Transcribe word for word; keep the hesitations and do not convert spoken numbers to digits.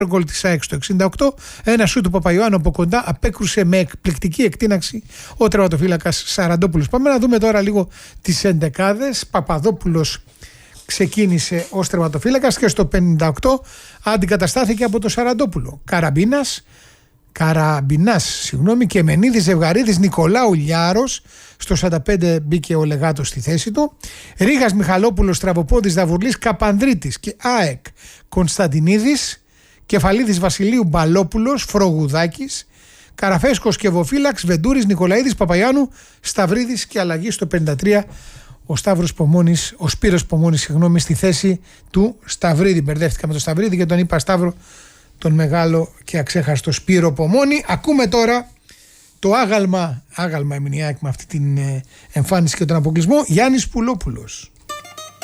γκολ της ΑΕΚ στο εξήντα οκτώ. Ένα σου του Παπαϊωάννου από κοντά απέκρουσε με εκπληκτική εκτείναξη ο τερματοφύλακας Σαραντόπουλος. Πάμε να δούμε τώρα λίγο τις εντεκάδες. Παπαδόπουλος ξεκίνησε ως τερματοφύλακας και στο πενήντα οκτώ αντικαταστάθηκε από το Σαραντόπουλο. Καραμπίνας, Καραμπινάς, συγγνώμη, και Μενίδης, Ζευγαρίδης, Νικολάου, Λιάρος. Στο σαράντα πέντε μπήκε ο Λεγάτος στη θέση του. Ρήγας, Μιχαλόπουλος, Στραβοπόδης, Δαβουρλής, Καπανδρίτης και ΑΕΚ Κωνσταντινίδης. Κεφαλίδης, Βασιλείου, Μπαλόπουλος, Φρογουδάκης, Καραφέσκος και Βοφύλαξ, Βεντούρης, Νικολαίδης, Παπαϊάννου, Σταυρίδης και αλλαγή στο πενήντα τρία ο Σταύρος Πομώνης, ο Σπύρος Πομώνης, συγγνώμη, στη θέση του Σταυρίδη. Μπερδεύτηκα με τον Σταυρίδη και τον είπα Σταύρο, τον μεγάλο και αξέχαστο Σπύρο Πομώνη. Ακούμε τώρα το άγαλμα, άγαλμα έμεινε η ΑΕΚ με αυτή την εμφάνιση και τον αποκλεισμό, Γιάννης Πουλόπουλος.